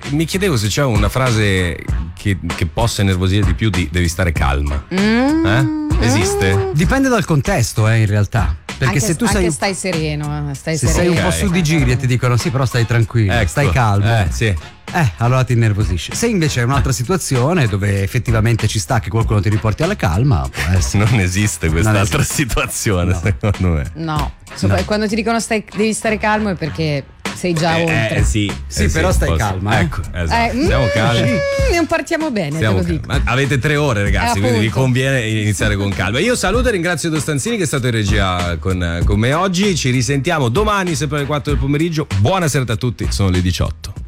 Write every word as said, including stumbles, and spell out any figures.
mi chiedevo se c'è una frase che, che possa innervosire di più di devi stare calma. Mm. Eh? Esiste? Dipende dal contesto, eh, in realtà. Perché anche, se tu anche sei, stai sereno, stai se sereno. sei un po' Ok. su di giri e ti dicono sì, però stai tranquillo, Ecco. stai calmo. Eh, sì. Eh, allora ti innervosisce. Se invece è un'altra situazione dove effettivamente ci sta che qualcuno ti riporti alla calma, può essere. Non esiste quest'altra situazione, No. secondo me. No, so- No. quando ti dicono stai, devi stare calmo è perché sei già Eh, oltre. eh, sì, Sì, eh, però stai posso- calma, eh. Ecco, esatto. Eh, Siamo mm, calmi. mm, non partiamo bene, Siamo te lo calmi. dico. Ma avete tre ore, ragazzi, Eh, quindi vi appunto. conviene iniziare con calma. Io saluto e ringrazio Dostanzini che è stato in regia con, con me oggi. Ci risentiamo domani, sempre alle quattro del pomeriggio. Buona serata a tutti, sono le diciotto.